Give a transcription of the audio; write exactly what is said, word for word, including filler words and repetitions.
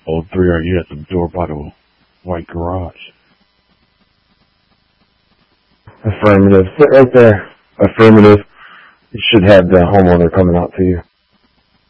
All three are you at the door by the white garage? Affirmative. Sit right there. Affirmative. You should have the homeowner coming out to you.